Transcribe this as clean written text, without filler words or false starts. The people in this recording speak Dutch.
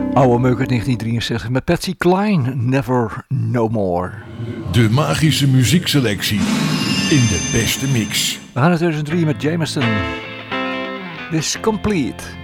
Oude meuk uit 1963 met Patsy Cline, Never No More. De magische muziekselectie in de beste mix. We gaan naar 2003 met Jameson. This Complete.